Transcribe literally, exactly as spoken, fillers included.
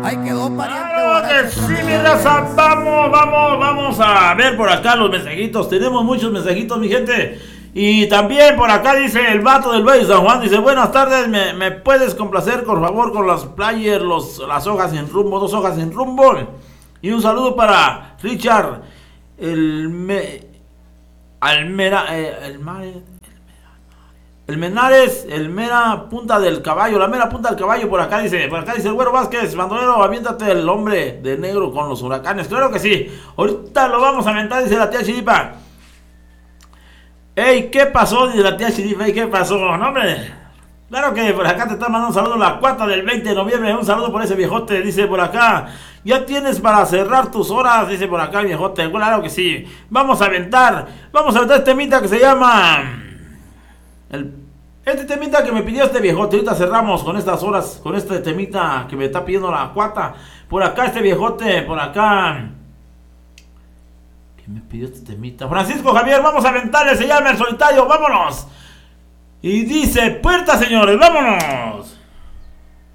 Ahí quedó, pariente. Claro que sí, mi raza. Vamos, vamos, vamos a ver por acá los mensajitos. Tenemos muchos mensajitos, mi gente. Y también por acá dice el vato del Valle de San Juan. Dice, buenas tardes, ¿me, me puedes complacer, por favor, con las players, los, las hojas en rumbo, dos hojas en rumbo? Y un saludo para Richard, el... Me, Almera, eh, el mar... El Menares, el mera punta del caballo, la mera punta del caballo por acá dice, por acá dice el Güero Vázquez, bandolero, aviéntate el hombre de negro con los huracanes, claro que sí, ahorita lo vamos a aventar, dice la tía Chiripa. Ey, ¿qué pasó? Dice la tía Chiripa, ey, ¿qué pasó? No, hombre, claro que por acá te está mandando un saludo la cuarta del veinte de noviembre, un saludo por ese viejote, dice por acá. Ya tienes para cerrar tus horas, dice por acá el viejote, claro que sí, vamos a aventar, vamos a aventar este temita que se llama... El, este temita que me pidió este viejote. Ahorita cerramos con estas horas, con este temita que me está pidiendo la cuata. Por acá este viejote, por acá. ¿Quién me pidió este temita? Francisco Javier, vamos a aventarle, se llama El Solitario, vámonos. Y dice, puerta señores, vámonos.